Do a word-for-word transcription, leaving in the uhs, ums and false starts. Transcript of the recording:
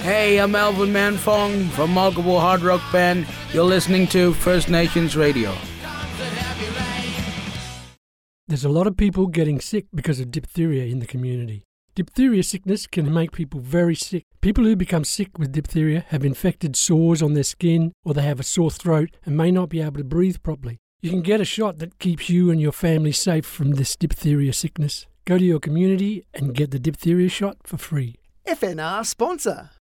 Hey, I'm Alvin Manfong from Multiple Hard Rock Band. You're listening to First Nations Radio. There's a lot of people getting sick because of diphtheria in the community. Diphtheria sickness can make people very sick. People who become sick with diphtheria have infected sores on their skin, or they have a sore throat and may not be able to breathe properly. You can get a shot that keeps you and your family safe from this diphtheria sickness. Go to your community and get the diphtheria shot for free. F N R sponsor.